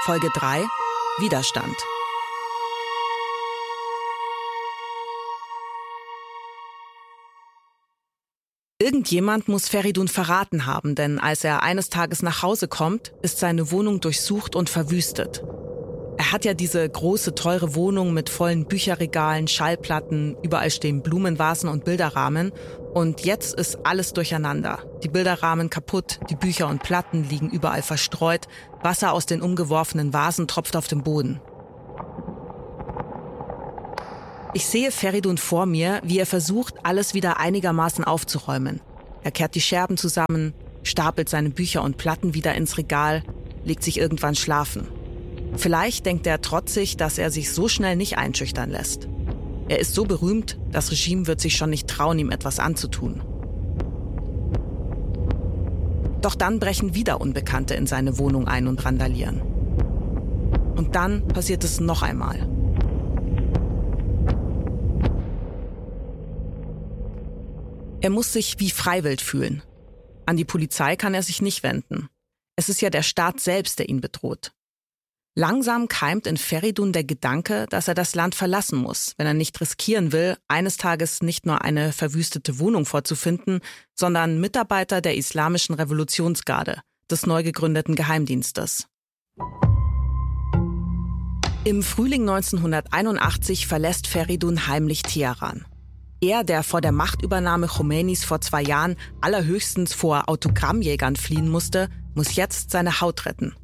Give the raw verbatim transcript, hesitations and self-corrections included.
Folge drei: Widerstand. Irgendjemand muss Feridun verraten haben, denn als er eines Tages nach Hause kommt, ist seine Wohnung durchsucht und verwüstet. Er hat ja diese große, teure Wohnung mit vollen Bücherregalen, Schallplatten, überall stehen Blumenvasen und Bilderrahmen. Und jetzt ist alles durcheinander. Die Bilderrahmen kaputt, die Bücher und Platten liegen überall verstreut, Wasser aus den umgeworfenen Vasen tropft auf den Boden. Ich sehe Feridun vor mir, wie er versucht, alles wieder einigermaßen aufzuräumen. Er kehrt die Scherben zusammen, stapelt seine Bücher und Platten wieder ins Regal, legt sich irgendwann schlafen. Vielleicht denkt er trotzig, dass er sich so schnell nicht einschüchtern lässt. Er ist so berühmt, das Regime wird sich schon nicht trauen, ihm etwas anzutun. Doch dann brechen wieder Unbekannte in seine Wohnung ein und randalieren. Und dann passiert es noch einmal. Er muss sich wie Freiwild fühlen. An die Polizei kann er sich nicht wenden. Es ist ja der Staat selbst, der ihn bedroht. Langsam keimt in Feridun der Gedanke, dass er das Land verlassen muss, wenn er nicht riskieren will, eines Tages nicht nur eine verwüstete Wohnung vorzufinden, sondern Mitarbeiter der Islamischen Revolutionsgarde, des neu gegründeten Geheimdienstes. Im Frühling neunzehnhunderteinundachtzig verlässt Feridun heimlich Teheran. Er, der vor der Machtübernahme Khomeinis vor zwei Jahren allerhöchstens vor Autogrammjägern fliehen musste, muss jetzt seine Haut retten.